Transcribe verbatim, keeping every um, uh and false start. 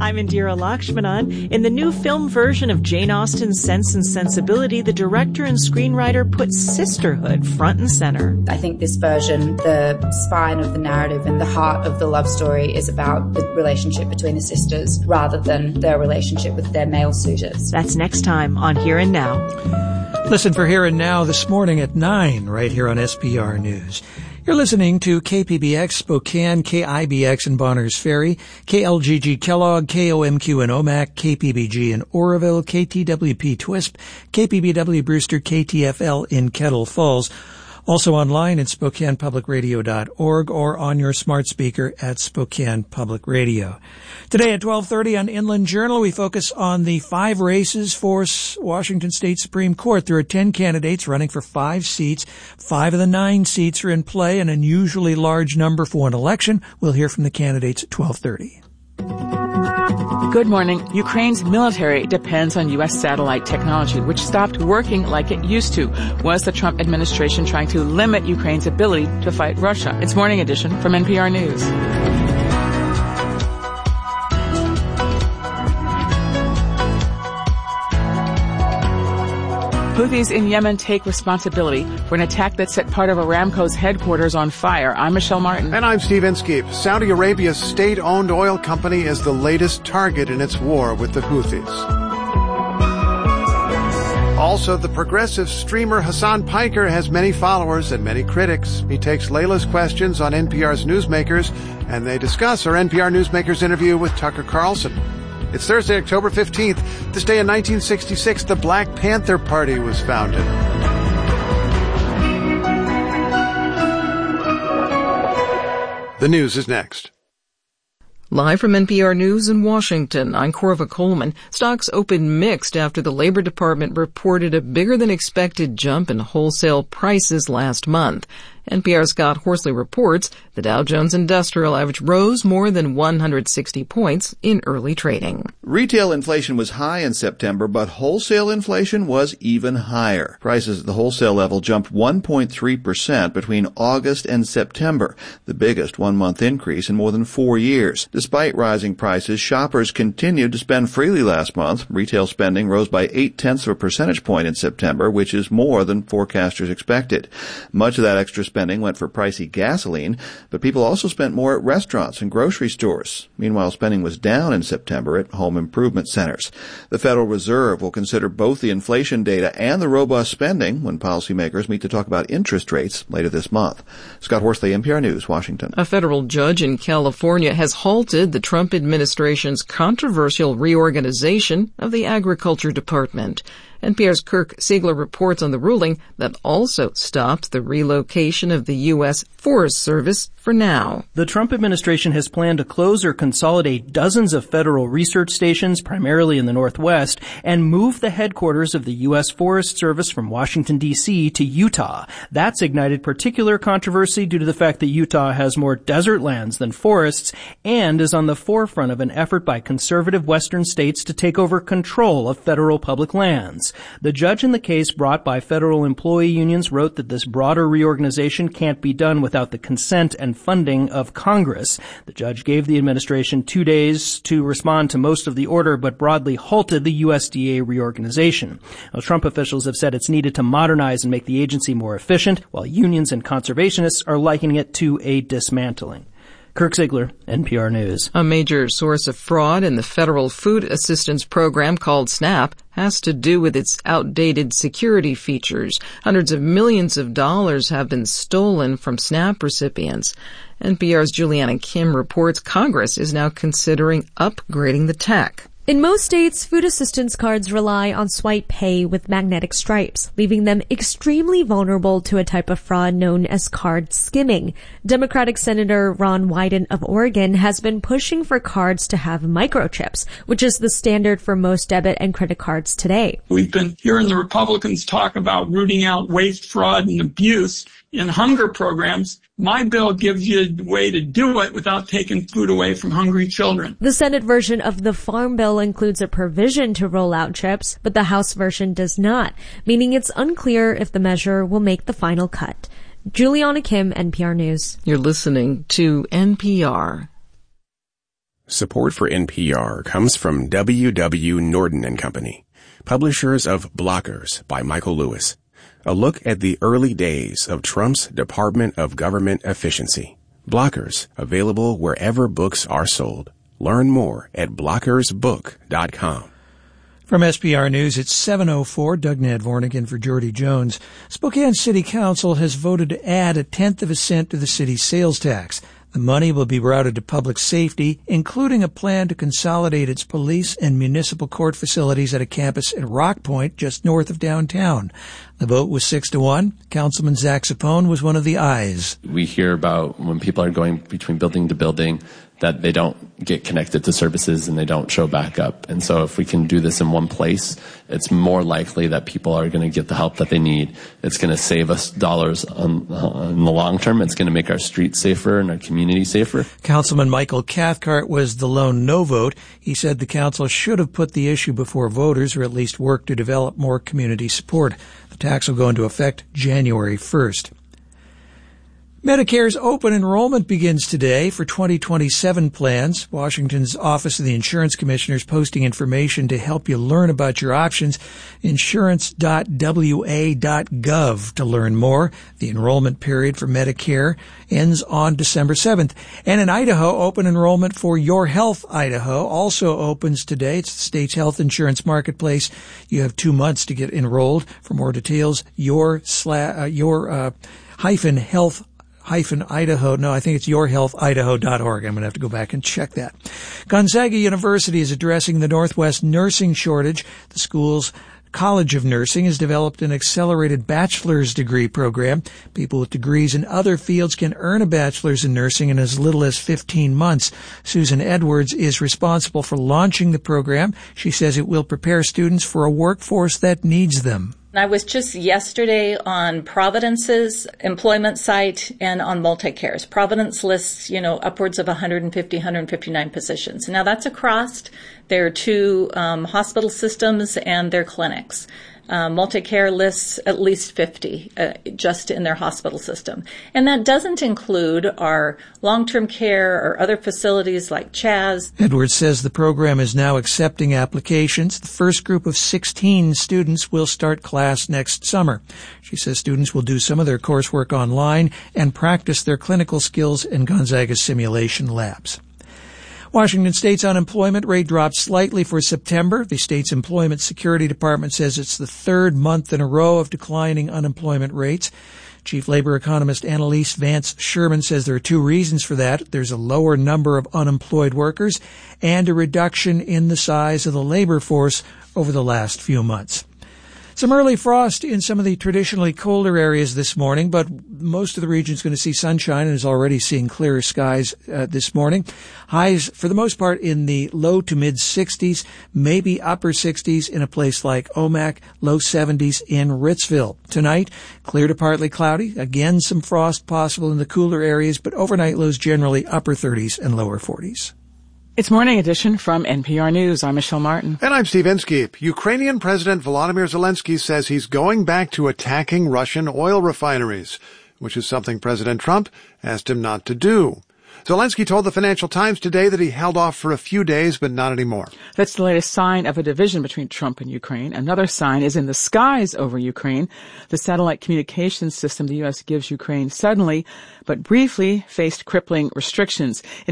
I'm Indira Lakshmanan. In the new film version of Jane Austen's Sense and Sensibility, the director and screenwriter put sisterhood front and center. I think this version, the spine of the narrative and the heart of the love story is about the relationship between the sisters rather than their relationship with their male suitors. That's next time on Here and Now. Listen for Here and Now this morning at nine right here on S P R News. You're listening to K P B X Spokane, K I B X in Bonners Ferry, K L G G Kellogg, K O M Q in Omak, K P B G in Oroville, K T W P Twisp, K P B W Brewster, K T F L in Kettle Falls. Also online at Spokane Public Radio dot org or on your smart speaker at Spokane Public Radio. Today at twelve thirty on Inland Journal, we focus on the five races for Washington State Supreme Court. There are ten candidates running for five seats. Five of the nine seats are in play, an unusually large number for one election. We'll hear from the candidates at twelve thirty. Good morning. Ukraine's military depends on U S satellite technology, which stopped working like it used to. Was the Trump administration trying to limit Ukraine's ability to fight Russia? It's Morning Edition from N P R News. Houthis in Yemen take responsibility for an attack that set part of Aramco's headquarters on fire. I'm Michelle Martin. And I'm Steve Inskeep. Saudi Arabia's state-owned oil company is the latest target in its war with the Houthis. Also, the progressive streamer Hassan Piker has many followers and many critics. He takes Layla's questions on N P R's Newsmakers, and they discuss our N P R Newsmakers interview with Tucker Carlson. It's Thursday, October fifteenth. This day in nineteen sixty-six, the Black Panther Party was founded. The news is next. Live from N P R News in Washington, I'm Corva Coleman. Stocks opened mixed after the Labor Department reported a bigger-than-expected jump in wholesale prices last month. N P R's Scott Horsley reports the Dow Jones Industrial Average rose more than one hundred sixty points in early trading. Retail inflation was high in September, but wholesale inflation was even higher. Prices at the wholesale level jumped one point three percent between August and September, the biggest one-month increase in more than four years. Despite rising prices, shoppers continued to spend freely last month. Retail spending rose by eight-tenths of a percentage point in September, which is more than forecasters expected. Much of that extra spending went for pricey gasoline, but people also spent more at restaurants and grocery stores. Meanwhile, spending was down in September at home improvement centers. The Federal Reserve will consider both the inflation data and the robust spending when policymakers meet to talk about interest rates later this month. Scott Horsley, N P R News, Washington. A federal judge in California has halted the Trump administration's controversial reorganization of the Agriculture Department. N P R's Kirk Siegler reports on the ruling that also stops the relocation of the U S Forest Service for now. The Trump administration has planned to close or consolidate dozens of federal research stations, primarily in the Northwest, and move the headquarters of the U S Forest Service from Washington, D C to Utah. That's ignited particular controversy due to the fact that Utah has more desert lands than forests and is on the forefront of an effort by conservative western states to take over control of federal public lands. The judge in the case brought by federal employee unions wrote that this broader reorganization can't be done without the consent and funding of Congress. The judge gave the administration two days to respond to most of the order, but broadly halted the U S D A reorganization. Now, Trump officials have said it's needed to modernize and make the agency more efficient, while unions and conservationists are likening it to a dismantling. Kirk Siegler, N P R News. A major source of fraud in the federal food assistance program called SNAP has to do with its outdated security features. Hundreds of millions of dollars have been stolen from SNAP recipients. N P R's Juliana Kim reports Congress is now considering upgrading the tech. In most states, food assistance cards rely on swipe pay with magnetic stripes, leaving them extremely vulnerable to a type of fraud known as card skimming. Democratic Senator Ron Wyden of Oregon has been pushing for cards to have microchips, which is the standard for most debit and credit cards today. We've been hearing the Republicans talk about rooting out waste, fraud, and abuse in hunger programs. My bill gives you a way to do it without taking food away from hungry children. The Senate version of the Farm Bill includes a provision to roll out chips, but the House version does not, meaning it's unclear if the measure will make the final cut. Juliana Kim, N P R News. You're listening to N P R. Support for N P R comes from W W. Norton and Company, publishers of Blockers by Michael Lewis, a look at the early days of Trump's Department of Government Efficiency. Blockers, available wherever books are sold. Learn more at blockers book dot com. From S P R News, it's seven oh four. Doug Nadvornik in for Jordy Jones. Spokane City Council has voted to add a tenth of a cent to the city's sales tax. The money will be routed to public safety, including a plan to consolidate its police and municipal court facilities at a campus at Rock Point, just north of downtown. The vote was six to one. Councilman Zach Sapone was one of the ayes. We hear about when people are going between building to building that they don't get connected to services and they don't show back up. And so if we can do this in one place, it's more likely that people are going to get the help that they need. It's going to save us dollars on, uh, in the long term. It's going to make our streets safer and our community safer. Councilman Michael Cathcart was the lone no vote. He said the council should have put the issue before voters, or at least work to develop more community support. The tax will go into effect January first. Medicare's open enrollment begins today for twenty twenty-seven plans. Washington's Office of the Insurance Commissioner is posting information to help you learn about your options. insurance dot w a dot gov to learn more. The enrollment period for Medicare ends on December seventh. And in Idaho, open enrollment for Your Health Idaho also opens today. It's the state's health insurance marketplace. You have two months to get enrolled. For more details, your sla- uh, your uh, hyphen health hyphen Idaho. No, I think it's your health idaho dot org. I'm going to have to go back and check that. Gonzaga University is addressing the Northwest nursing shortage. The school's College of Nursing has developed an accelerated bachelor's degree program. People with degrees in other fields can earn a bachelor's in nursing in as little as fifteen months. Susan Edwards is responsible for launching the program. She says it will prepare students for a workforce that needs them. I was just yesterday on Providence's employment site and on Multicare's. Providence lists, you know, upwards of one hundred fifty, one hundred fifty-nine positions. Now that's across their two um, hospital systems and their clinics. Um, Multicare lists at least fifty uh, just in their hospital system. And that doesn't include our long-term care or other facilities like Chaz. Edwards says the program is now accepting applications. The first group of sixteen students will start class next summer. She says students will do some of their coursework online and practice their clinical skills in Gonzaga's simulation labs. Washington State's unemployment rate dropped slightly for September. The state's Employment Security Department says it's the third month in a row of declining unemployment rates. Chief labor economist Annalise Vance Sherman says there are two reasons for that. There's a lower number of unemployed workers and a reduction in the size of the labor force over the last few months. Some early frost in some of the traditionally colder areas this morning, but most of the region is going to see sunshine and is already seeing clearer skies uh, this morning. Highs, for the most part, in the low to mid sixties, maybe upper sixties in a place like Omak, low seventies in Ritzville. Tonight, clear to partly cloudy. Again, some frost possible in the cooler areas, but overnight lows generally upper thirties and lower forties. It's Morning Edition from N P R News. I'm Michelle Martin. And I'm Steve Inskeep. Ukrainian President Volodymyr Zelensky says he's going back to attacking Russian oil refineries, which is something President Trump asked him not to do. Zelensky told the Financial Times today that he held off for a few days, but not anymore. That's the latest sign of a division between Trump and Ukraine. Another sign is in the skies over Ukraine. The satellite communications system the U S gives Ukraine suddenly, but briefly, faced crippling restrictions. In